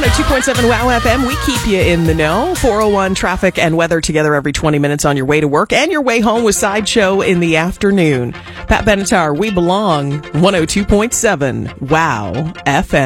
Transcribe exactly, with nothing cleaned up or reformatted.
oh two point seven WOW F M. We keep you in the know. four oh one traffic and weather together every twenty minutes on your way to work and your way home with Sideshow in the afternoon. Pat Benatar, We Belong, one oh two point seven WOW F M.